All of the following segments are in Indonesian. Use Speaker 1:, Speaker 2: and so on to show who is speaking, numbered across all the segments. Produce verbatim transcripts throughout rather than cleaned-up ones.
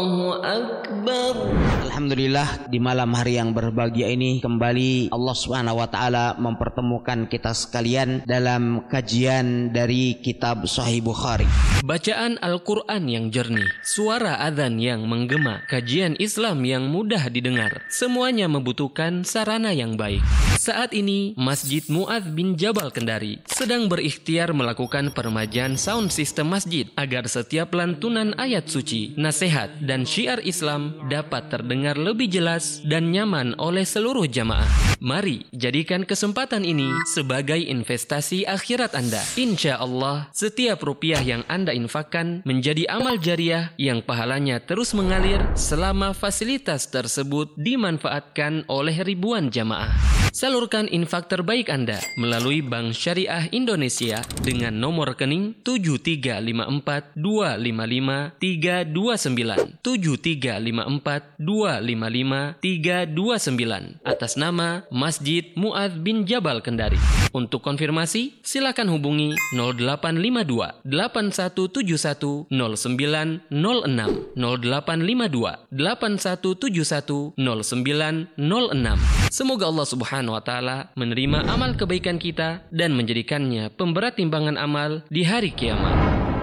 Speaker 1: Alhamdulillah, di malam hari yang berbahagia ini kembali Allah Subhanahu wa taala mempertemukan kita sekalian dalam kajian dari kitab Sahih Bukhari.
Speaker 2: Bacaan Al-Quran yang jernih, suara adzan yang menggema, kajian Islam yang mudah didengar, semuanya membutuhkan sarana yang baik. Saat ini Masjid Mu'adz bin Jabal Kendari sedang berikhtiar melakukan peremajaan sound system masjid agar setiap lantunan ayat suci, nasihat dan syiar Islam dapat terdengar lebih jelas dan nyaman oleh seluruh jamaah. Mari jadikan kesempatan ini sebagai investasi akhirat Anda. Insya Allah, setiap rupiah yang Anda infakkan menjadi amal jariah yang pahalanya terus mengalir selama fasilitas tersebut dimanfaatkan oleh ribuan jamaah. Salurkan infak terbaik Anda melalui Bank Syariah Indonesia dengan nomor rekening tujuh tiga lima empat dua lima lima tiga dua sembilan tujuh tiga lima empat dua lima lima tiga dua sembilan atas nama Masjid Mu'adz bin Jabal Kendari. Untuk konfirmasi, silakan hubungi nol delapan lima dua delapan satu tujuh satu nol sembilan nol enam nol delapan lima dua delapan satu tujuh satu nol sembilan nol enam. Semoga Allah Subhanahu wa taala menerima amal kebaikan kita dan menjadikannya pemberat timbangan amal di hari kiamat.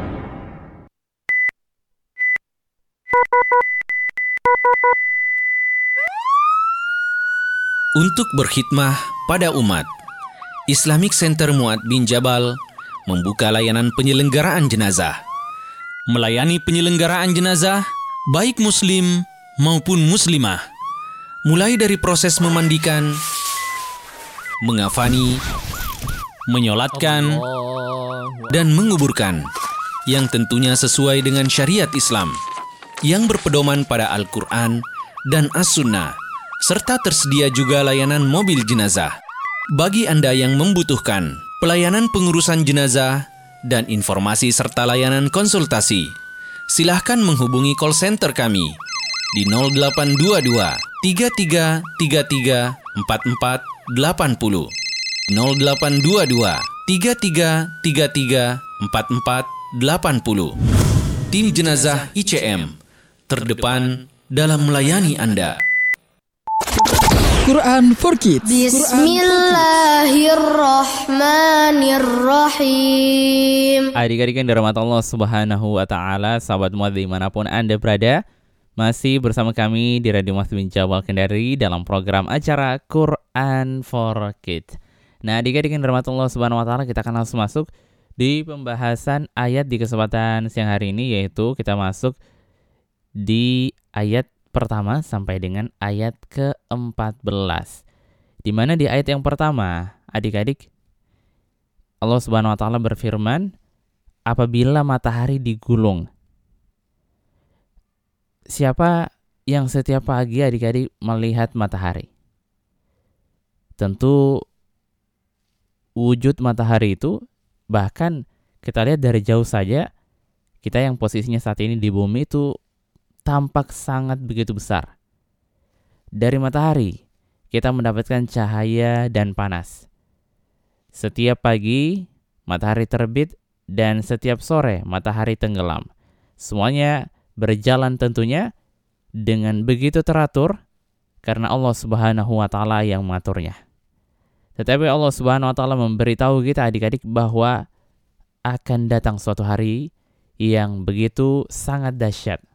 Speaker 3: Untuk berkhidmah pada umat, Islamic Center Mu'adz bin Jabal membuka layanan penyelenggaraan jenazah. Melayani penyelenggaraan jenazah baik muslim maupun muslimah, mulai dari proses memandikan, mengafani, menyolatkan, dan menguburkan, yang tentunya sesuai dengan syariat Islam yang berpedoman pada Al-Quran dan As-Sunnah, serta tersedia juga layanan mobil jenazah. Bagi Anda yang membutuhkan pelayanan pengurusan jenazah dan informasi serta layanan konsultasi, silahkan menghubungi call center kami di nol delapan dua dua tiga tiga tiga tiga empat empat delapan nol nol delapan dua dua tiga tiga tiga tiga empat empat delapan nol. Tim jenazah I C M terdepan dalam melayani Anda.
Speaker 4: Quran for Kids.
Speaker 5: Bismillahirrahmanirrahim.
Speaker 6: Adik-adik yang dirahmati Allah Subhanahu wa taala, sahabat Mu'adz dimanapun Anda berada, masih bersama kami di Radio Mu'adz bin Jabal Kendari dalam program acara Quran for Kids. Nah, adik-adik yang dirahmati Allah Subhanahu wa taala, kita akan langsung masuk di pembahasan ayat di kesempatan siang hari ini, yaitu kita masuk di ayat pertama sampai dengan ayat keempat belas. Di mana di ayat yang pertama, adik-adik, Allah Subhanahu wa taala berfirman, apabila matahari digulung. Siapa yang setiap pagi adik-adik melihat matahari? Tentu wujud matahari itu, bahkan kita lihat dari jauh saja, kita yang posisinya saat ini di bumi itu tampak sangat begitu besar. Dari matahari, kita mendapatkan cahaya dan panas. Setiap pagi, matahari terbit, dan setiap sore, matahari tenggelam. Semuanya berjalan tentunya dengan begitu teratur, karena Allah Subhanahu wa taala yang mengaturnya. Tetapi Allah Subhanahu wa taala memberitahu kita adik-adik bahwa akan datang suatu hari yang begitu sangat dahsyat.